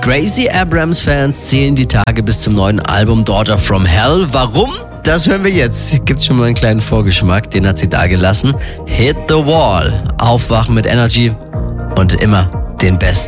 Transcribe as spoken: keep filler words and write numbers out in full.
Gracie Abrams-Fans zählen die Tage bis zum neuen Album Daughter from Hell. Warum? Das hören wir jetzt. Gibt schon mal einen kleinen Vorgeschmack, den hat sie da gelassen. Hit the Wall. Aufwachen mit Energy und immer den besten